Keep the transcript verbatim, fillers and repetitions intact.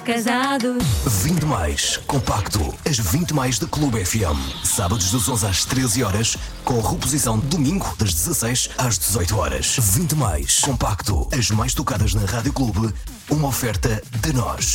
Casados. vinte mais, compacto, as vinte mais da Clube F M. Sábados das onze às treze horas, com reposição domingo das dezasseis às dezoito horas. vinte mais, compacto, as mais tocadas na Rádio Clube, uma oferta de nós.